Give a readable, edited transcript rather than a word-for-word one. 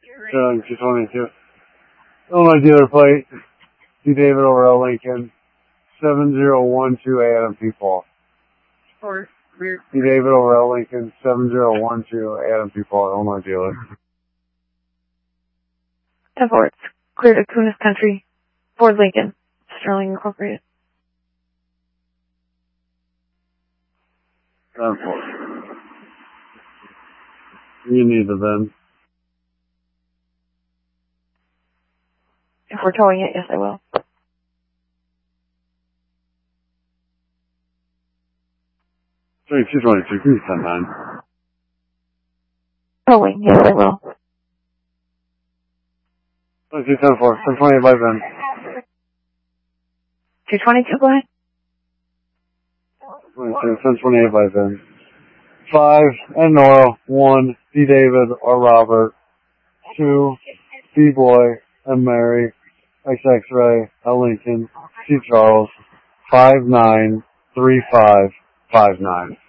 222. Illinois dealer plate. D. David over L. Lincoln. 7012 Adam P. Paul. D. David over L. Lincoln. 7012 Adam P. Paul, Illinois dealer. 10-4, it's clear to Kunis Country. Ford Lincoln, Sterling Incorporated. 10-4. You need the VIN. If we're towing it, yes, I will. Sorry, 222, can you send 9? Towing, yes, I will. 22-10-4, 1028 by VIN. 222, go ahead. 1028 by VIN. 5, Ed Nora. 1, D. David or Robert. 2, D. Boy and Mary. X-Ray, L. Lincoln. C. Charles. 593559.